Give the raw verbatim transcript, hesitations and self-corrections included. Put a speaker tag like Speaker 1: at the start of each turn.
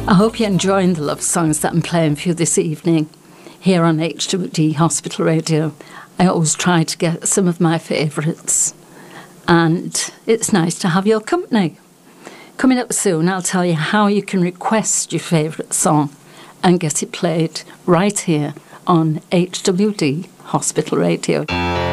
Speaker 1: I hope you're enjoying the love songs that I'm playing for you this evening here on H W D Hospital Radio. I always try to get some of my favourites, and it's nice to have your company. Coming up soon, I'll tell you how you can request your favourite song and get it played right here on H W D Hospital Radio.